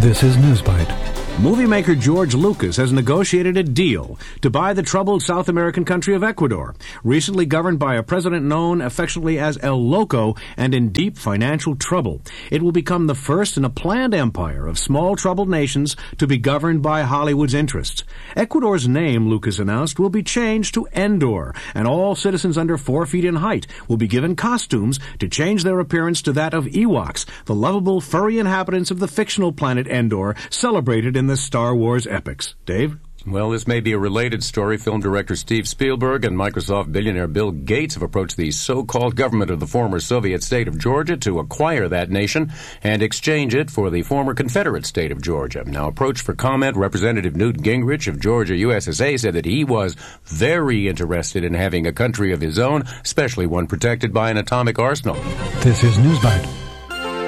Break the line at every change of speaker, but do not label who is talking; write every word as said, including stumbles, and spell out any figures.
This is Newsbite.
Movie maker George Lucas has negotiated a deal to buy the troubled South American country of Ecuador, recently governed by a president known affectionately as El Loco and in deep financial trouble. It will become the first in a planned empire of small troubled nations to be governed by Hollywood's interests. Ecuador's name, Lucas announced, will be changed to Endor, and all citizens under four feet in height will be given costumes to change their appearance to that of Ewoks, the lovable furry inhabitants of the fictional planet Endor, celebrated in the Star Wars epics. Dave?
Well, this may be a related story. Film director Steve Spielberg and Microsoft billionaire Bill Gates have approached the so-called government of the former Soviet state of Georgia to acquire that nation and exchange it for the former Confederate state of Georgia. Now, approached for comment, Representative Newt Gingrich of Georgia U S S A said that he was very interested in having a country of his own, especially one protected by an atomic arsenal.
This is Newsbite.